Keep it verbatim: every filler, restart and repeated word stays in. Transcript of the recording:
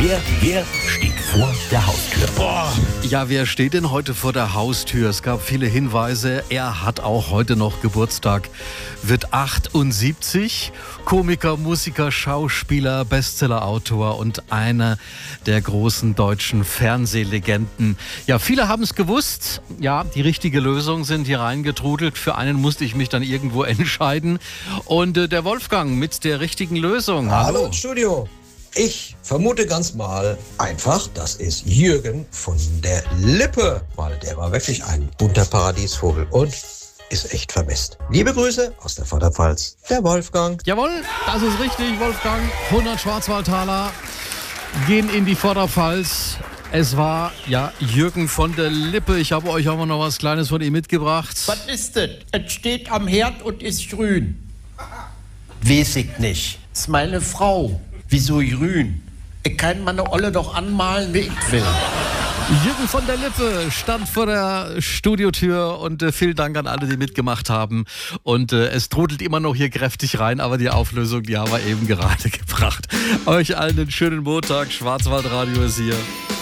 Wer, wer steht vor der Haustür? Boah. Ja, wer steht denn heute vor der Haustür? Es gab viele Hinweise. Er hat auch heute noch Geburtstag, wird achtundsiebzig. Komiker, Musiker, Schauspieler, Bestsellerautor und einer der großen deutschen Fernsehlegenden. Ja, viele haben es gewusst. Ja, die richtige Lösung sind hier reingetrudelt. Für einen musste ich mich dann irgendwo entscheiden. Und äh, der Wolfgang mit der richtigen Lösung. Hallo, Hallo Studio. Ich vermute ganz mal einfach, das ist Jürgen von der Lippe, weil der war wirklich ein bunter Paradiesvogel und ist echt vermisst. Liebe Grüße aus der Vorderpfalz, der Wolfgang. Jawohl, das ist richtig, Wolfgang. hundert Schwarzwaldtaler gehen in die Vorderpfalz. Es war, ja, Jürgen von der Lippe. Ich habe euch auch mal noch was Kleines von ihm mitgebracht. Was ist das? Es steht am Herd und ist grün. Weiß ich nicht. Das ist meine Frau. Wieso grün? Ich kann meine Olle doch anmalen, wie ich will. Jürgen von der Lippe stand vor der Studiotür und äh, vielen Dank an alle, die mitgemacht haben. Und äh, es trudelt immer noch hier kräftig rein, aber die Auflösung, die haben wir eben gerade gebracht. Euch allen einen schönen Montag. Schwarzwaldradio ist hier.